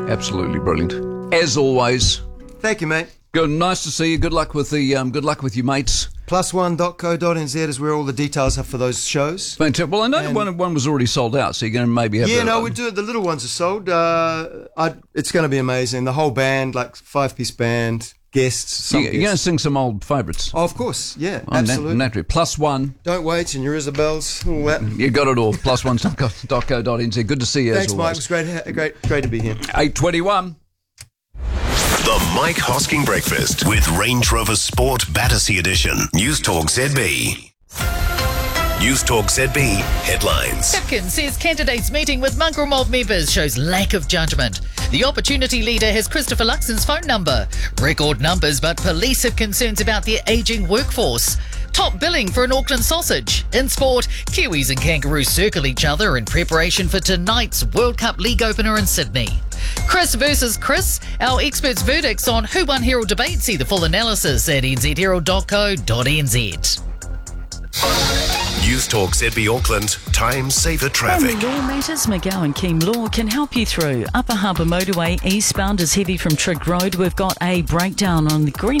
Absolutely brilliant. As always. Thank you, mate. Good, nice to see you. Good luck with the good luck with your mates. +1.co.nz is where all the details are for those shows. Fantastic. Well, I know one was already sold out, so you're going to maybe have. Yeah, no, we do. The little ones are sold. It's going to be amazing. The whole band, like 5-piece band, guests. You're going to sing some old favourites. Oh, of course, yeah, absolutely. Naturally. +1. Don't Wait and Your Isabels, all that. You got it all. +1.co.nz. Good to see you. Thanks, as Mike. always. It was great to be here. 8:21. The Mike Hosking Breakfast with Range Rover Sport Battersea Edition. News Talk ZB. News Talk ZB headlines. Hipkins says candidates meeting with mongrel mob members shows lack of judgment. The Opportunity Leader has Christopher Luxon's phone number. Record numbers, but police have concerns about their ageing workforce. Top billing for an Auckland sausage. In sport, Kiwis and Kangaroos circle each other in preparation for tonight's World Cup League opener in Sydney. Chris versus Chris. Our experts' verdicts on Who Won Herald debate. See the full analysis at nzherald.co.nz. News Talk ZB Auckland. Time saver traffic. Only Law Matters, McGowan Keem Law can help you through. Upper Harbour Motorway eastbound is heavy from Trigg Road. We've got a breakdown on the Green